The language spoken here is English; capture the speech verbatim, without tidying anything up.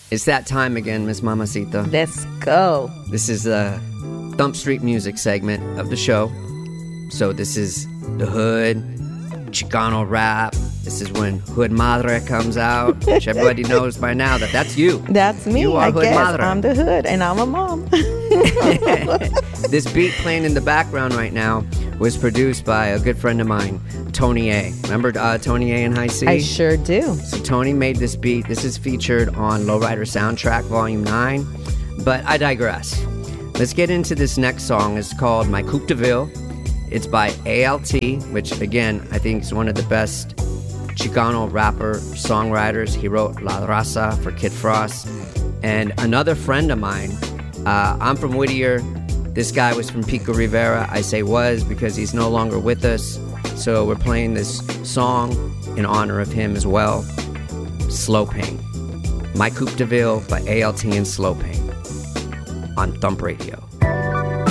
It's that time again, Miss Mamacita. Let's go. This is the Thump Street Music segment of the show. So this is the hood, Chicano rap. This is when Hood Madre comes out, which everybody knows by now that that's you. That's me, you are I Hood guess. Madre. I'm the hood, and I'm a mom. This beat playing in the background right now was produced by a good friend of mine, Tony A. Remember uh, Tony A in High C? I sure do. So Tony made this beat. This is featured on Lowrider Soundtrack Volume nine. But I digress. Let's get into this next song. It's called My Coupe de Ville. It's by A L T, which, again, I think is one of the best Chicano rapper songwriters. He wrote La Raza for Kid Frost. And another friend of mine, uh, I'm from Whittier. This guy was from Pico Rivera. I say was because he's no longer with us. So we're playing this song in honor of him as well. Slow Pain. My Coupe de Ville by A L T and Slow Pain on Thump Radio.